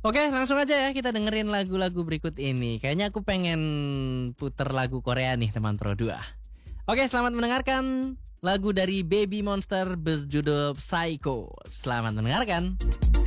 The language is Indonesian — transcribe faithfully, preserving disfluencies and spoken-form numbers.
Oke, langsung aja ya kita dengerin lagu-lagu berikut ini. Kayaknya aku pengen puter lagu Korea nih teman Pro dua. Oke, selamat mendengarkan lagu dari Baby Monster berjudul Psycho. Selamat mendengarkan.